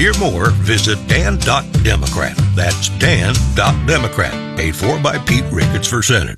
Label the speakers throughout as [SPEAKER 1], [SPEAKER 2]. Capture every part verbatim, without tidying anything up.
[SPEAKER 1] hear more, visit dan dot democrat. That's dan dot democrat. Paid for by Pete Ricketts for Senate.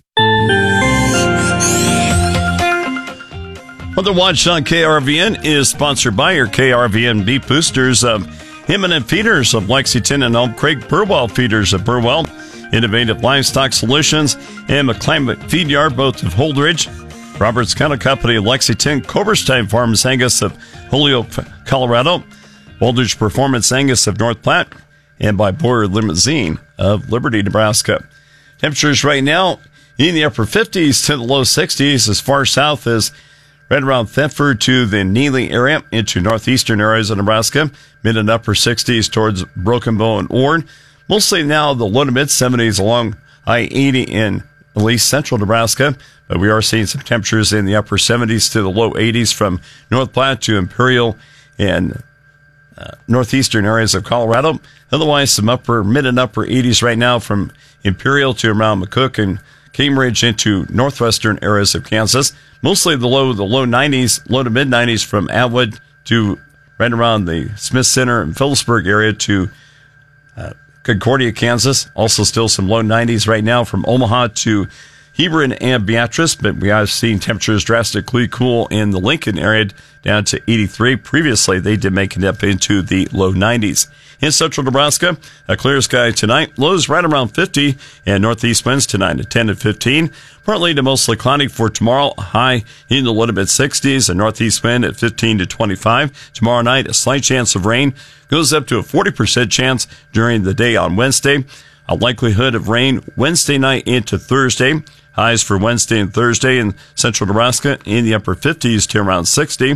[SPEAKER 2] Well, the Watch on K R V N is sponsored by your K R V N beef boosters of Imminent Feeders of Lexington and Elm Creek, Burwell Feeders of Burwell, Innovative Livestock Solutions, and McClimate Feed Yard, both of Holdridge, Roberts Kennel Company of Lexington, Coberstein Farms Angus of Holyoke, Colorado, Waldridge Performance Angus of North Platte, and by Boyer Limousine of Liberty, Nebraska. Temperatures right now in the upper fifties to the low sixties, as far south as right around Thetford to the Neely area into northeastern areas of Nebraska, mid and upper sixties towards Broken Bow and Ord. Mostly now the low to mid seventies along I eighty in at least central Nebraska, but we are seeing some temperatures in the upper seventies to the low eighties from North Platte to Imperial and uh, northeastern areas of Colorado. Otherwise, some upper, mid and upper eighties right now from Imperial to around McCook and Cambridge into northwestern areas of Kansas. Mostly the low, the low nineties, low to mid nineties from Atwood to right around the Smith Center and Phillipsburg area to uh, Concordia, Kansas. Also still some low nineties right now from Omaha to Hebron and Beatrice, but we are seeing temperatures drastically cool in the Lincoln area down to eighty-three. Previously, they did make it up into the low nineties. In central Nebraska, a clear sky tonight. Lows right around fifty, and northeast winds tonight at ten to fifteen. Partly to mostly cloudy for tomorrow. High in the low to mid sixties, a northeast wind at fifteen to twenty-five. Tomorrow night, a slight chance of rain. Goes up to a forty percent chance during the day on Wednesday. A likelihood of rain Wednesday night into Thursday. Highs for Wednesday and Thursday in central Nebraska in the upper fifties to around sixty.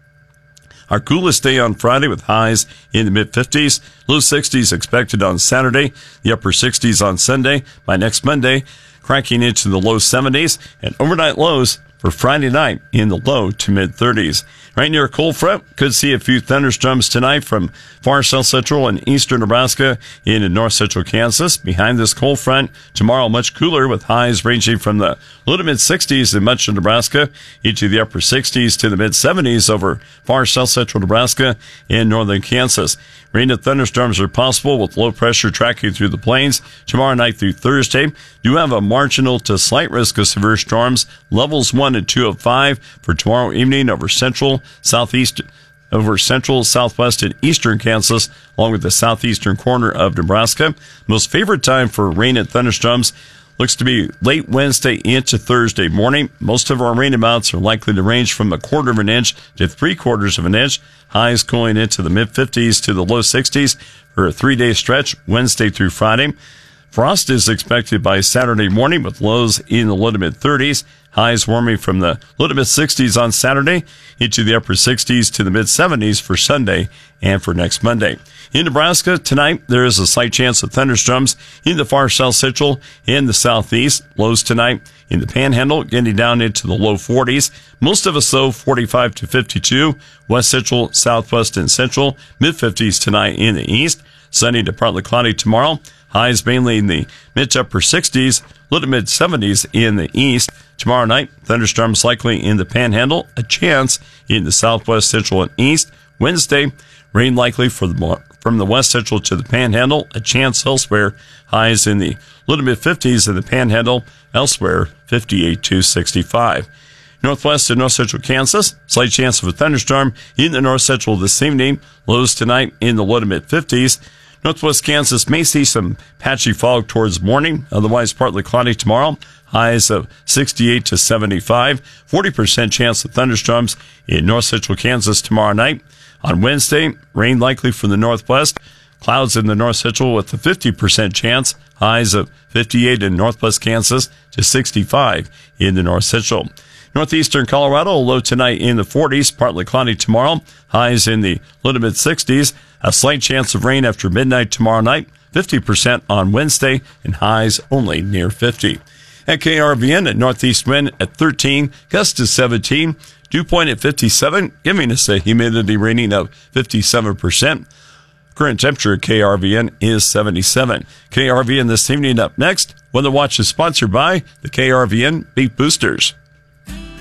[SPEAKER 2] Our coolest day on Friday with highs in the mid-fifties. Low sixties expected on Saturday. The upper sixties on Sunday. By next Monday, cracking into the low seventies. And overnight lows for Friday night in the low to mid-thirties. Right near a cold front, could see a few thunderstorms tonight from far south central and eastern Nebraska into north central Kansas. Behind this cold front, tomorrow much cooler with highs ranging from the low to mid-sixties in much of Nebraska into the upper sixties to the mid-seventies over far south central Nebraska and northern Kansas. Rain and thunderstorms are possible with low pressure tracking through the plains tomorrow night through Thursday. Do have a marginal to slight risk of severe storms, levels one and two of five for tomorrow evening over central, southeast, over central, southwest, and eastern Kansas, along with the southeastern corner of Nebraska. Most favorite time for rain and thunderstorms looks to be late Wednesday into Thursday morning. Most of our rain amounts are likely to range from a quarter of an inch to three quarters of an inch. Highs cooling into the mid-fifties to the low sixties for a three-day stretch, Wednesday through Friday. Frost is expected by Saturday morning with lows in the low to mid-thirties. Highs warming from the low to mid-sixties on Saturday into the upper sixties to the mid-seventies for Sunday and for next Monday. In Nebraska tonight, there is a slight chance of thunderstorms in the far south central and the southeast. Lows tonight in the Panhandle getting down into the low forties. Most of us though forty-five to fifty-two. West central, southwest, and central mid-fifties tonight in the east. Sunny to partly cloudy tomorrow. Highs mainly in the mid to upper sixties, low to mid seventies in the east. Tomorrow night, thunderstorms likely in the Panhandle, a chance in the southwest, central, and east. Wednesday, rain likely for the, from the west central to the Panhandle, a chance elsewhere. Highs in the low to mid fifties in the Panhandle, elsewhere fifty-eight to sixty-five. Northwest and north central Kansas, slight chance of a thunderstorm in the north central this evening. Lows tonight in the low to mid fifties. Northwest Kansas may see some patchy fog towards morning, otherwise partly cloudy tomorrow. Highs of sixty-eight to seventy-five. forty percent chance of thunderstorms in north central Kansas tomorrow night. On Wednesday, rain likely from the northwest. Clouds in the north central with a fifty percent chance. Highs of fifty-eight in northwest Kansas to sixty-five in the north central. Northeastern Colorado, low tonight in the forties, partly cloudy tomorrow. Highs in the low to mid-sixties. A slight chance of rain after midnight tomorrow night. fifty percent on Wednesday, and highs only near fifty. At K R V N, at northeast wind at thirteen, gust to seventeen. Dew point at fifty-seven, giving us a humidity rating of fifty-seven percent. Current temperature at K R V N is seventy-seven. K R V N this evening up next. Weather Watch is sponsored by the K R V N Beef Boosters.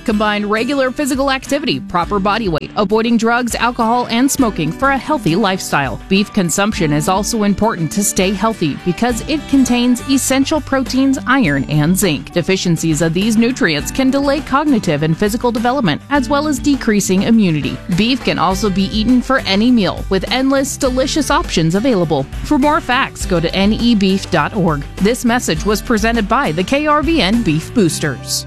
[SPEAKER 3] Combine regular physical activity, proper body weight, avoiding drugs, alcohol, and smoking for a healthy lifestyle. Beef consumption is also important to stay healthy because it contains essential proteins, iron, and zinc. Deficiencies of these nutrients can delay cognitive and physical development, as well as decreasing immunity. Beef can also be eaten for any meal, with endless, delicious options available. For more facts, go to N E beef dot org. This message was presented by the K R V N Beef Boosters.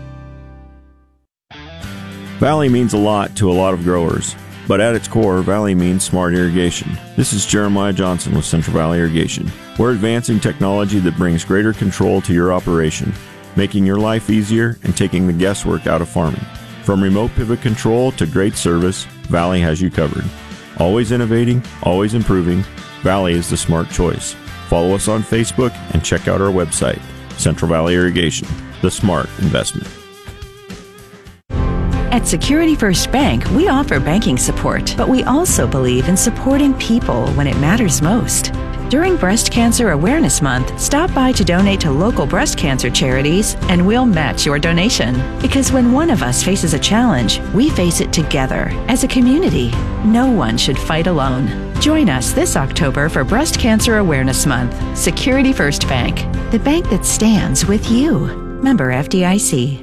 [SPEAKER 4] Valley means a lot to a lot of growers, but at its core, Valley means smart irrigation. This is Jeremiah Johnson with Central Valley Irrigation. We're advancing technology that brings greater control to your operation, making your life easier and taking the guesswork out of farming. From remote pivot control to great service, Valley has you covered. Always innovating, always improving, Valley is the smart choice. Follow us on Facebook and check out our website, Central Valley Irrigation, the smart investment.
[SPEAKER 5] At Security First Bank, we offer banking support, but we also believe in supporting people when it matters most. During Breast Cancer Awareness Month, stop by to donate to local breast cancer charities, and we'll match your donation. Because when one of us faces a challenge, we face it together. As a community, no one should fight alone. Join us this October for Breast Cancer Awareness Month. Security First Bank, the bank that stands with you. Member F D I C.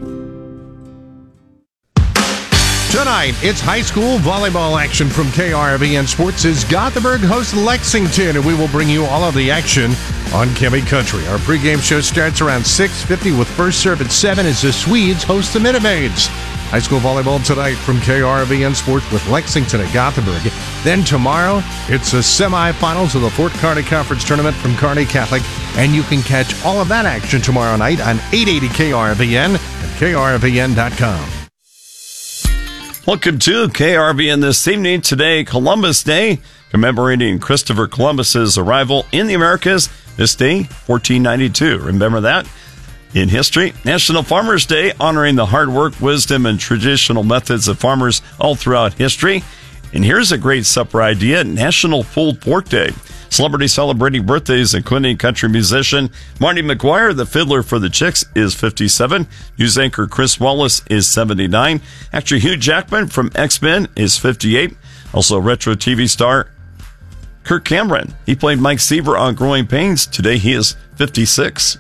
[SPEAKER 6] Tonight, it's high school volleyball action from K R V N Sports as Gothenburg hosts Lexington, and we will bring you all of the action on Kemi Country. Our pregame show starts around six fifty with first serve at seven as the Swedes host the Minimaids. High school volleyball tonight from K R V N Sports with Lexington at Gothenburg. Then tomorrow, it's the semifinals of the Fort Kearny Conference Tournament from Kearny Catholic, and you can catch all of that action tomorrow night on eight eighty K R V N and K R V N dot com.
[SPEAKER 2] Welcome to K R V N this evening. Today, Columbus Day, commemorating Christopher Columbus's arrival in the Americas. This day, fourteen ninety-two. Remember that? In history, National Farmers Day, honoring the hard work, wisdom, and traditional methods of farmers all throughout history. And here's a great supper idea, National Pulled Pork Day. Celebrities celebrating birthdays, including country musician Marty McGuire, the fiddler for the Chicks, is fifty-seven. News anchor Chris Wallace is seventy-nine. Actor Hugh Jackman from X-Men is fifty-eight. Also, retro T V star Kirk Cameron. He played Mike Seaver on Growing Pains. Today, he is fifty-six.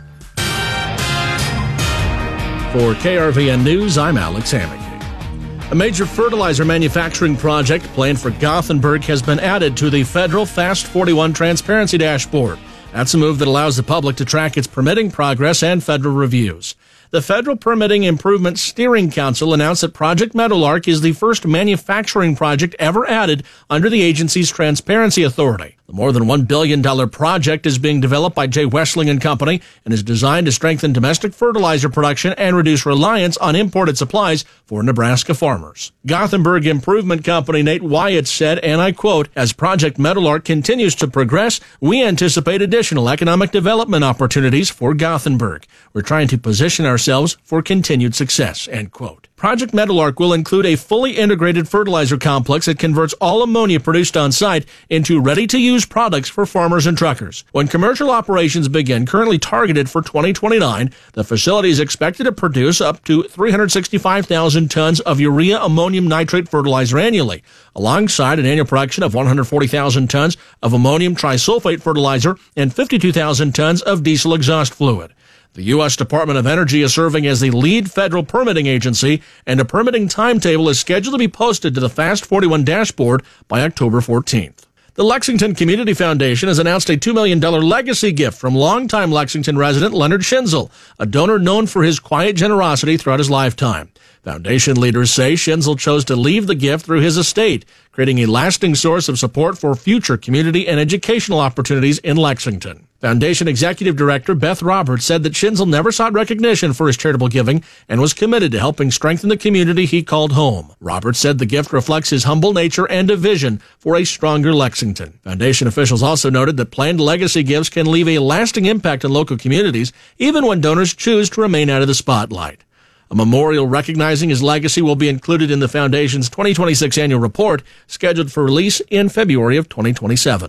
[SPEAKER 7] For K R V N News, I'm Alex Hammack. A major fertilizer manufacturing project planned for Gothenburg has been added to the federal Fast forty-one Transparency Dashboard. That's a move that allows the public to track its permitting progress and federal reviews. The Federal Permitting Improvement Steering Council announced that Project Meadowlark is the first manufacturing project ever added under the agency's Transparency Authority. The more than one billion dollars project is being developed by Jay Wessling and Company and is designed to strengthen domestic fertilizer production and reduce reliance on imported supplies for Nebraska farmers. Gothenburg Improvement Company Nate Wyatt said, and I quote, "As Project Meadowlark continues to progress, we anticipate additional economic development opportunities for Gothenburg. We're trying to position ourselves for continued success," end quote. Project Meadowlark will include a fully integrated fertilizer complex that converts all ammonia produced on site into ready-to-use products for farmers and truckers. When commercial operations begin, currently targeted for twenty twenty-nine, the facility is expected to produce up to three hundred sixty-five thousand tons of urea ammonium nitrate fertilizer annually, alongside an annual production of one hundred forty thousand tons of ammonium trisulfate fertilizer and fifty-two thousand tons of diesel exhaust fluid. The U S Department of Energy is serving as the lead federal permitting agency, and a permitting timetable is scheduled to be posted to the Fast forty-one dashboard by October fourteenth. The Lexington Community Foundation has announced a two million dollars legacy gift from longtime Lexington resident Leonard Schinzel, a donor known for his quiet generosity throughout his lifetime. Foundation leaders say Schinzel chose to leave the gift through his estate, creating a lasting source of support for future community and educational opportunities in Lexington. Foundation Executive Director Beth Roberts said that Schinzel never sought recognition for his charitable giving and was committed to helping strengthen the community he called home. Roberts said the gift reflects his humble nature and a vision for a stronger Lexington. Foundation officials also noted that planned legacy gifts can leave a lasting impact on local communities, even when donors choose to remain out of the spotlight. A memorial recognizing his legacy will be included in the Foundation's twenty twenty-six annual report, scheduled for release in February of twenty twenty-seven.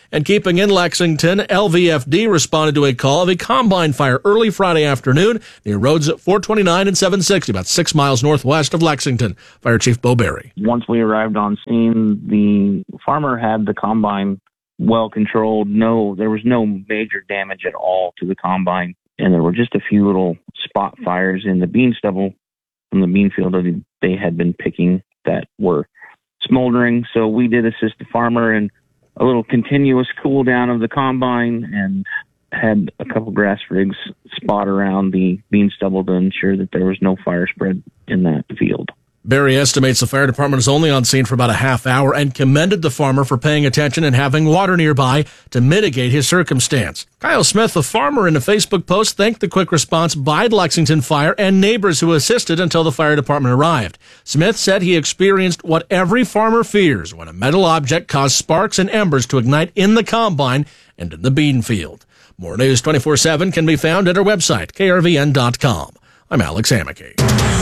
[SPEAKER 7] And keeping in Lexington, L V F D responded to a call of a combine fire early Friday afternoon near roads at four twenty-nine and seven sixty, about six miles northwest of Lexington. Fire Chief Bo Berry.
[SPEAKER 8] Once we arrived on scene, the farmer had the combine well controlled. No, there was no major damage at all to the combine. And there were just a few little spot fires in the bean stubble from the bean field that they had been picking that were smoldering. So we did assist the farmer in a little continuous cool down of the combine and had a couple grass rigs spot around the bean stubble to ensure that there was no fire spread in that field.
[SPEAKER 7] Berry estimates the fire department was only on scene for about a half hour and commended the farmer for paying attention and having water nearby to mitigate his circumstance. Kyle Smith, the farmer, in a Facebook post, thanked the quick response by Lexington Fire and neighbors who assisted until the fire department arrived. Smith said he experienced what every farmer fears when a metal object caused sparks and embers to ignite in the combine and in the bean field. More News twenty-four seven can be found at our website, K R V N dot com. I'm Alex Hammack.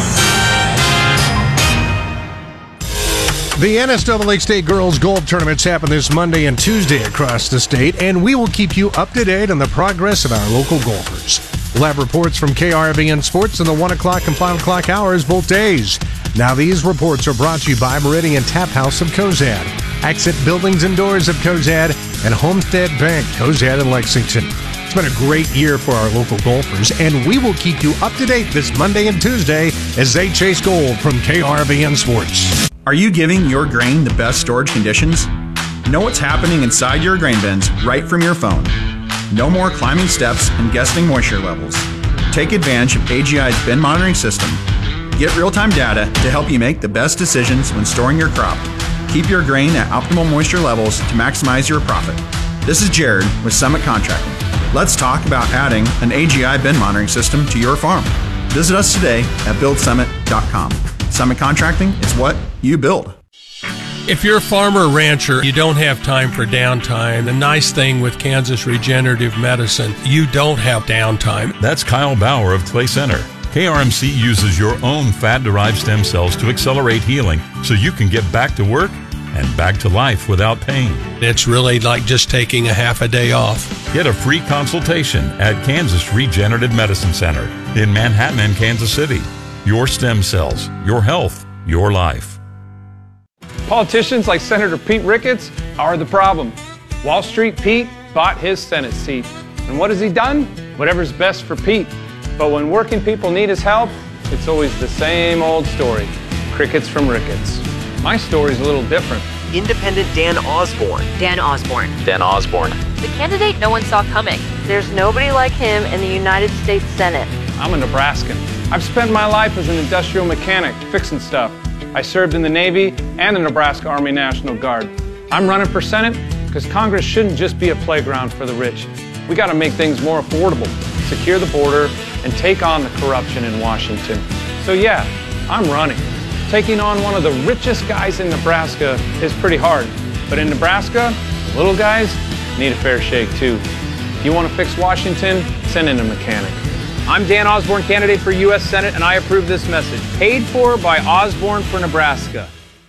[SPEAKER 6] The N S A A State Girls Golf Tournaments happen this Monday and Tuesday across the state, and we will keep you up to date on the progress of our local golfers. We'll have reports from K R V N Sports in the one o'clock and five o'clock hours both days. Now these reports are brought to you by Meridian Tap House of Cozad, Exit Buildings and Doors of Cozad, and Homestead Bank, Cozad and Lexington. It's been a great year for our local golfers, and we will keep you up to date this Monday and Tuesday as they chase gold from K R V N Sports.
[SPEAKER 9] Are you giving your grain the best storage conditions? Know what's happening inside your grain bins right from your phone. No more climbing steps and guessing moisture levels. Take advantage of A G I's bin monitoring system. Get real-time data to help you make the best decisions when storing your crop. Keep your grain at optimal moisture levels to maximize your profit. This is Jared with Summit Contracting. Let's talk about adding an A G I bin monitoring system to your farm. Visit us today at build summit dot com. Summit Contracting is what you build.
[SPEAKER 10] If you're a farmer or rancher, you don't have time for downtime. The nice thing with Kansas Regenerative Medicine, you don't have downtime.
[SPEAKER 11] That's Kyle Bauer of Clay Center. K R M C uses your own fat-derived stem cells to accelerate healing so you can get back to work and back to life without pain.
[SPEAKER 10] It's really like just taking a half a day off.
[SPEAKER 11] Get a free consultation at Kansas Regenerative Medicine Center in Manhattan and Kansas City. Your stem cells, your health, your life.
[SPEAKER 12] Politicians like Senator Pete Ricketts are the problem. Wall Street Pete bought his Senate seat. And what has he done? Whatever's best for Pete. But when working people need his help, it's always the same old story. Crickets from Ricketts. My story's a little different.
[SPEAKER 13] Independent Dan Osborne.
[SPEAKER 14] Dan Osborne.
[SPEAKER 13] Dan Osborne.
[SPEAKER 14] The candidate no one saw coming.
[SPEAKER 15] There's nobody like him in the United States Senate.
[SPEAKER 12] I'm a Nebraskan. I've spent my life as an industrial mechanic, fixing stuff. I served in the Navy and the Nebraska Army National Guard. I'm running for Senate because Congress shouldn't just be a playground for the rich. We got to make things more affordable, secure the border, and take on the corruption in Washington. So yeah, I'm running. Taking on one of the richest guys in Nebraska is pretty hard. But in Nebraska, the little guys need a fair shake too. If you want to fix Washington, send in a mechanic. I'm Dan Osborne, candidate for U S Senate, and I approve this message. Paid for by Osborne for Nebraska.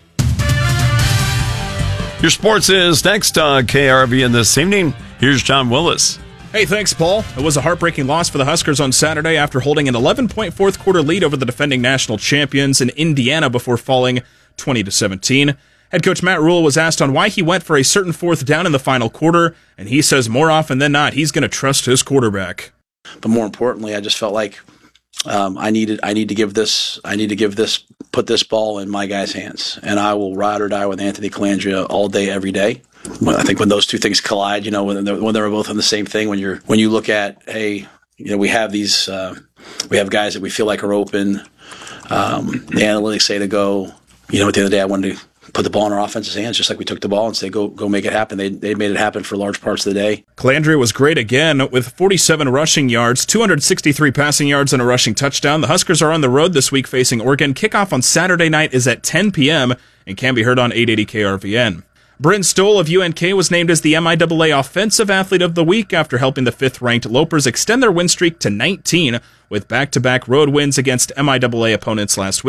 [SPEAKER 2] Your sports is next on K R V N this evening. Here's John Willis.
[SPEAKER 16] Hey, thanks, Paul. It was a heartbreaking loss for the Huskers on Saturday after holding an eleven-point fourth quarter lead over the defending national champions in Indiana before falling twenty to seventeen. Head coach Matt Rhule was asked on why he went for a certain fourth down in the final quarter, and he says more often than not, he's going to trust his quarterback.
[SPEAKER 17] But more importantly, I just felt like um, I needed, I need to give this, I need to give this, put this ball in my guys' hands, and I will ride or die with Anthony Calandria all day, every day. I think when those two things collide, you know, when they're, when they're both on the same thing, when you're, when you look at, hey, you know, we have these, uh, we have guys that we feel like are open. Um, the analytics say to go. You know, at the end of the day, I wanted to put the ball in our offense's hands, just like we took the ball and say, go go make it happen. They they made it happen for large parts of the day.
[SPEAKER 16] Calandria was great again with forty-seven rushing yards, two hundred sixty-three passing yards, and a rushing touchdown. The Huskers are on the road this week facing Oregon. Kickoff on Saturday night is at ten p.m. and can be heard on eight eighty K R V N. Brent Stoll of U N K was named as the M I A A Offensive Athlete of the Week after helping the fifth-ranked Lopers extend their win streak to nineteen with back-to-back road wins against M I A A opponents last week.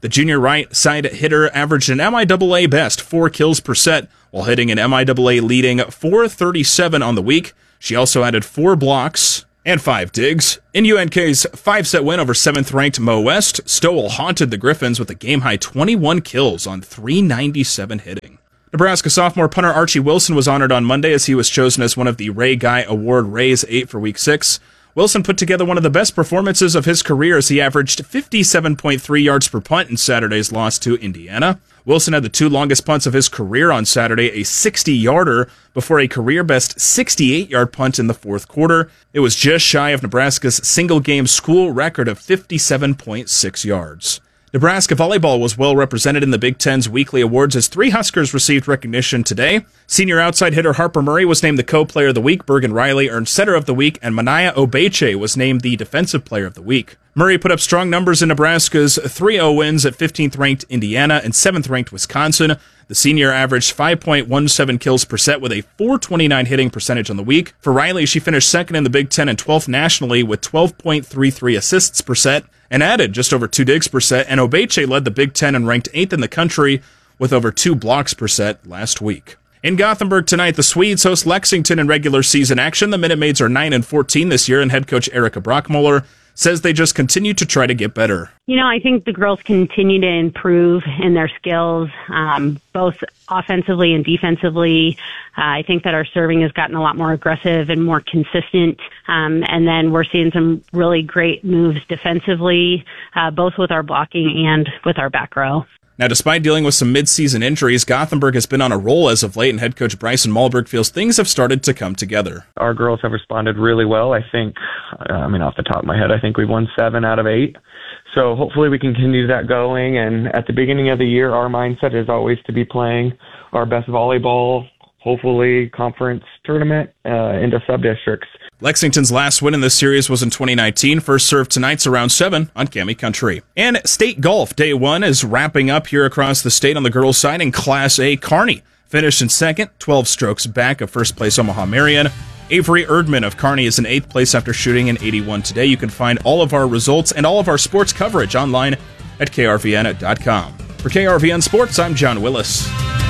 [SPEAKER 16] The junior right side hitter averaged an M I A A best four kills per set, while hitting an M I A A leading four thirty-seven on the week. She also added four blocks and five digs. In U N K's five-set win over seventh-ranked Mo West, Stowell haunted the Griffins with a game-high twenty-one kills on three ninety-seven hitting. Nebraska sophomore punter Archie Wilson was honored on Monday as he was chosen as one of the Ray Guy Award Rays eight for Week six. Wilson put together one of the best performances of his career as he averaged fifty-seven point three yards per punt in Saturday's loss to Indiana. Wilson had the two longest punts of his career on Saturday, a sixty-yarder, before a career-best sixty-eight-yard punt in the fourth quarter. It was just shy of Nebraska's single-game school record of fifty-seven point six yards. Nebraska volleyball was well represented in the Big Ten's weekly awards as three Huskers received recognition today. Senior outside hitter Harper Murray was named the co-player of the week, Bergen Riley earned setter of the week, and Manaya Obeche was named the defensive player of the week. Murray put up strong numbers in Nebraska's three oh wins at fifteenth-ranked Indiana and seventh-ranked Wisconsin. The senior averaged five point one seven kills per set with a four twenty-nine hitting percentage on the week. For Riley, she finished second in the Big Ten and twelfth nationally with twelve point three three assists per set and added just over two digs per set, and Obeche led the Big Ten and ranked eighth in the country with over two blocks per set last week. In Gothenburg tonight, the Swedes host Lexington in regular season action. The Minute Maids are nine and fourteen this year, and head coach Erica Brockmuller says they just continue to try to get better.
[SPEAKER 18] You know, I think the girls continue to improve in their skills, um, both offensively and defensively. Uh, I think that our serving has gotten a lot more aggressive and more consistent. Um, and then we're seeing some really great moves defensively, uh, both with our blocking and with our back row.
[SPEAKER 16] Now, despite dealing with some mid-season injuries, Gothenburg has been on a roll as of late, and head coach Bryson Malberg feels things have started to come together.
[SPEAKER 19] Our girls have responded really well. I think, I mean, off the top of my head, I think we've won seven out of eight. So hopefully we can continue that going. And at the beginning of the year, our mindset is always to be playing our best volleyball, hopefully conference tournament uh, into sub-districts.
[SPEAKER 16] Lexington's last win in this series was in twenty nineteen. First serve tonight's around seven on Cami Country. And state golf day one is wrapping up here across the state on the girls' side in Class A. Kearney finished in second, twelve strokes back of first place Omaha Marion. Avery Erdman of Kearney is in eighth place after shooting an eighty-one today. You can find all of our results and all of our sports coverage online at K R V N dot com. For K R V N Sports, I'm John Willis.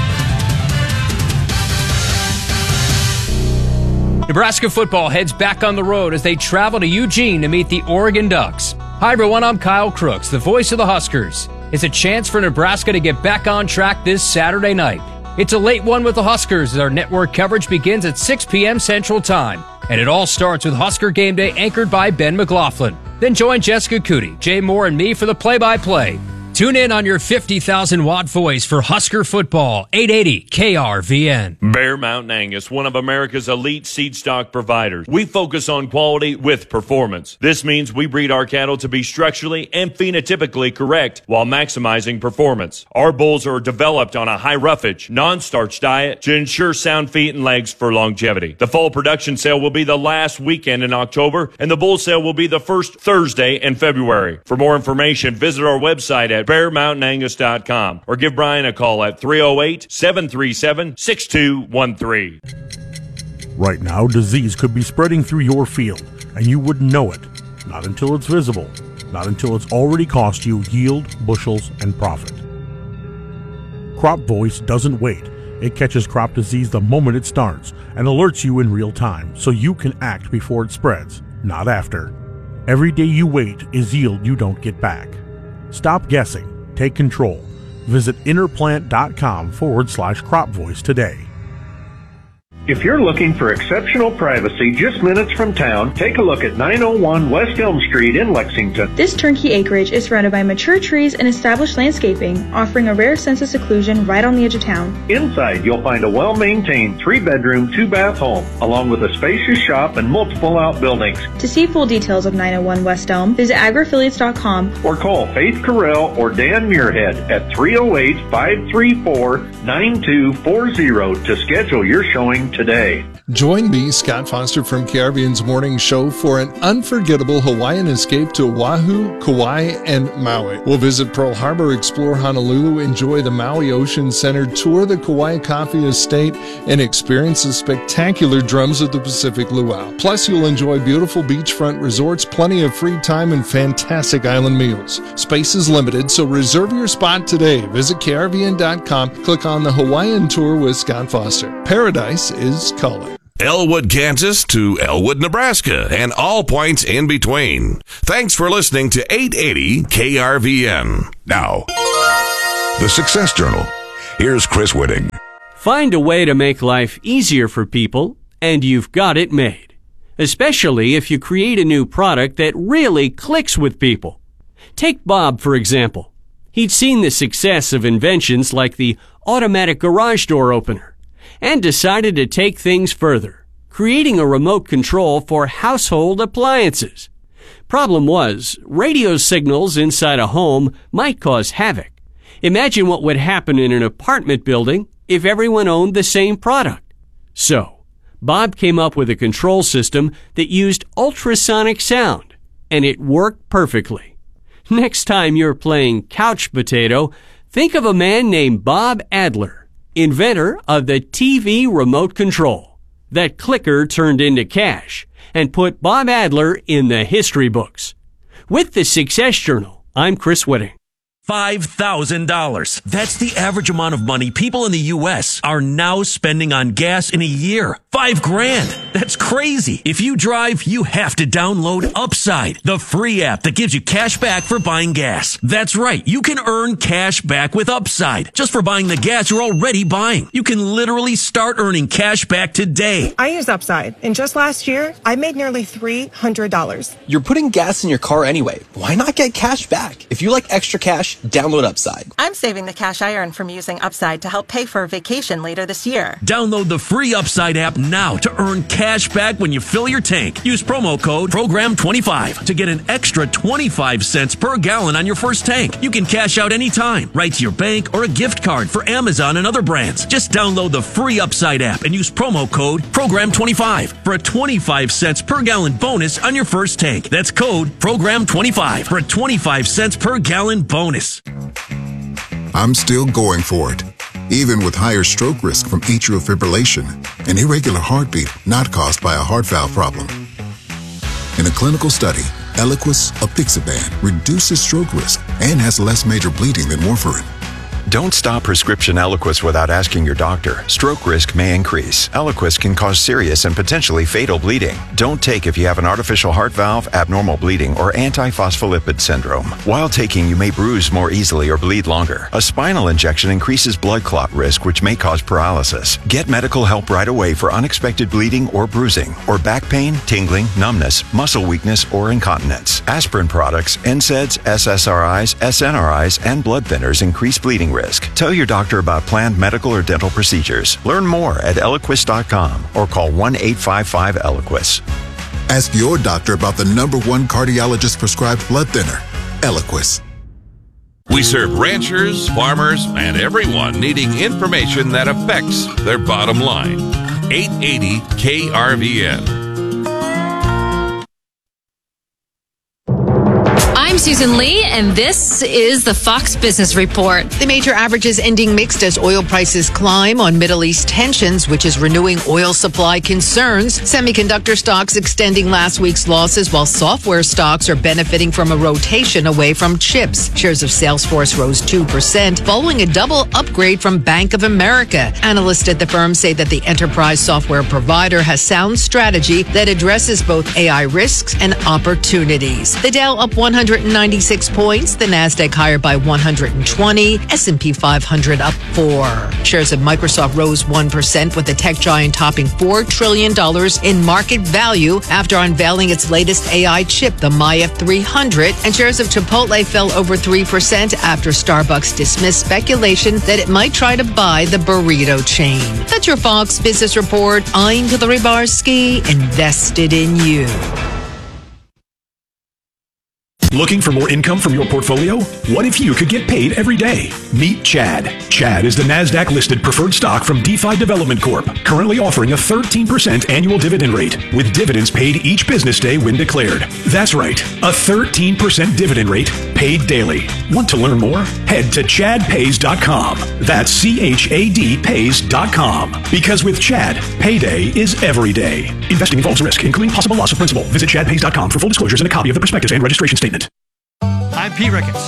[SPEAKER 20] Nebraska football heads back on the road as they travel to Eugene to meet the Oregon Ducks. Hi everyone, I'm Kyle Crooks, the voice of the Huskers. It's a chance for Nebraska to get back on track this Saturday night. It's a late one with the Huskers as our network coverage begins at six p.m. Central Time. And it all starts with Husker Game Day anchored by Ben McLaughlin. Then join Jessica Cootie, Jay Moore, and me for the play-by-play. Tune in on your fifty thousand watt voice for Husker football, eight eighty K R V N.
[SPEAKER 21] Bear Mountain Angus, one of America's elite seed stock providers. We focus on quality with performance. This means we breed our cattle to be structurally and phenotypically correct while maximizing performance. Our bulls are developed on a high roughage, non-starch diet to ensure sound feet and legs for longevity. The fall production sale will be the last weekend in October, and the bull sale will be the first Thursday in February. For more information, visit our website at bear mountain angus dot com or give Brian a call at three oh eight, seven three seven, six two one three.
[SPEAKER 22] Right now, disease could be spreading through your field, and you wouldn't know it. Not until it's visible. Not until it's already cost you yield, bushels, and profit. Crop Voice doesn't wait. It catches crop disease the moment it starts and alerts you in real time so you can act before it spreads, not after. Every day you wait is yield you don't get back. Stop guessing. Take control. Visit interplant.com forward slash crop voice today.
[SPEAKER 23] If you're looking for exceptional privacy just minutes from town, take a look at nine oh one West Elm Street in Lexington.
[SPEAKER 24] This turnkey acreage is surrounded by mature trees and established landscaping, offering a rare sense of seclusion right on the edge of town.
[SPEAKER 23] Inside, you'll find a well-maintained three-bedroom, two-bath home, along with a spacious shop and multiple outbuildings.
[SPEAKER 24] To see full details of nine oh one West Elm, visit agri-affiliates dot com
[SPEAKER 23] or call Faith Carell or Dan Muirhead at three oh eight, five three four, nine two four zero to schedule your showing today.
[SPEAKER 1] Join me, Scott Foster from K R V N's Morning Show for an unforgettable Hawaiian escape to Oahu, Kauai, and Maui. We'll visit Pearl Harbor, explore Honolulu, enjoy the Maui Ocean Center, tour the Kauai Coffee Estate, and experience the spectacular drums of the Pacific Luau. Plus, you'll enjoy beautiful beachfront resorts, plenty of free time, and fantastic island meals. Space is limited, so reserve your spot today. Visit K R V N dot com, click on the Hawaiian Tour with Scott Foster. Paradise is calling.
[SPEAKER 3] Elwood, Kansas to Elwood, Nebraska, and all points in between. Thanks for listening to eight eighty K R V N. Now, the Success Journal. Here's Chris Whitting.
[SPEAKER 4] Find a way to make life easier for people, and you've got it made. Especially if you create a new product that really clicks with people. Take Bob, for example. He'd seen the success of inventions like the automatic garage door opener and decided to take things further, creating a remote control for household appliances. Problem was, radio signals inside a home might cause havoc. Imagine what would happen in an apartment building if everyone owned the same product. So, Bob came up with a control system that used ultrasonic sound, and it worked perfectly. Next time you're playing couch potato, think of a man named Bob Adler, inventor of the T V remote control. That clicker turned into cash and put Bob Adler in the history books. With the Success Journal, I'm Chris Whitting.
[SPEAKER 5] five thousand dollars. That's the average amount of money people in the U S are now spending on gas in a year. Five grand. That's crazy. If you drive, you have to download Upside, the free app that gives you cash back for buying gas. That's right. You can earn cash back with Upside just for buying the gas you're already buying. You can literally start earning cash back today.
[SPEAKER 25] I use Upside, and just last year, I made nearly three hundred dollars.
[SPEAKER 26] You're putting gas in your car anyway. Why not get cash back? If you like extra cash, download Upside.
[SPEAKER 25] I'm saving the cash I earn from using Upside to help pay for a vacation later this year.
[SPEAKER 5] Download the free Upside app now to earn cash back when you fill your tank. Use promo code program twenty-five to get an extra twenty-five cents per gallon on your first tank. You can cash out anytime, right to your bank or a gift card for Amazon and other brands. Just download the free Upside app and use promo code program twenty-five for a twenty-five cents per gallon bonus on your first tank. That's code program twenty-five for a twenty-five cents per gallon bonus.
[SPEAKER 27] I'm still going for it, even with higher stroke risk from atrial fibrillation, an irregular heartbeat not caused by a heart valve problem. In a clinical study, Eliquis apixaban reduces stroke risk and has less major bleeding than warfarin.
[SPEAKER 28] Don't stop prescription Eliquis without asking your doctor. Stroke risk may increase. Eliquis can cause serious and potentially fatal bleeding. Don't take if you have an artificial heart valve, abnormal bleeding, or antiphospholipid syndrome. While taking, you may bruise more easily or bleed longer. A spinal injection increases blood clot risk, which may cause paralysis. Get medical help right away for unexpected bleeding or bruising, or back pain, tingling, numbness, muscle weakness, or incontinence. Aspirin products, N SAIDs, S S R Is, S N R Is, and blood thinners increase bleeding risk. Tell your doctor about planned medical or dental procedures. Learn more at Eliquis dot com or call one eight five five Eliquis.
[SPEAKER 27] Ask your doctor about the number one cardiologist prescribed blood thinner, Eliquis.
[SPEAKER 3] We serve ranchers, farmers, and everyone needing information that affects their bottom line. eight eighty K R V N.
[SPEAKER 29] I'm Susan Lee, and this is the Fox Business Report.
[SPEAKER 30] The major averages ending mixed as oil prices climb on Middle East tensions, which is renewing oil supply concerns. Semiconductor stocks extending last week's losses, while software stocks are benefiting from a rotation away from chips. Shares of Salesforce rose two percent, following a double upgrade from Bank of America. Analysts at the firm say that the enterprise software provider has sound strategy that addresses both A I risks and opportunities. The Dow up one hundred ninety-six points, the Nasdaq higher by one hundred twenty, S and P five hundred up four. Shares of Microsoft rose one percent, with the tech giant topping four trillion dollars in market value after unveiling its latest A I chip, the Maya three hundred. And shares of Chipotle fell over three percent after Starbucks dismissed speculation that it might try to buy the burrito chain. That's your Fox Business Report. I'm Hillary Barsky, invested in you.
[SPEAKER 6] Looking for more income from your portfolio? What if you could get paid every day? Meet Chad. Chad is the NASDAQ-listed preferred stock from DeFi Development Corp, currently offering a thirteen percent annual dividend rate, with dividends paid each business day when declared. That's right, a thirteen percent dividend rate paid daily. Want to learn more? Head to chad pays dot com. That's C H A D pays dot com. Because with Chad, payday is every day. Investing involves risk, including possible loss of principal. Visit chad pays dot com for full disclosures and a copy of the prospectus and registration statement.
[SPEAKER 7] I'm Pete Ricketts.